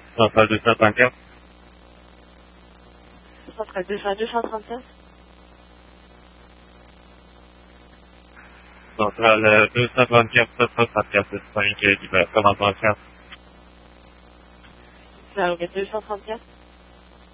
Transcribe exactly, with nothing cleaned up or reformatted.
Centrale deux cent trente-quatre. Centrale deux cent deux cent trente-quatre. Centrale euh, deux cent trente-quatre, sept cent trente-quatre, cinq, euh, comment on va faire? Ça, deux cent trente-quatre.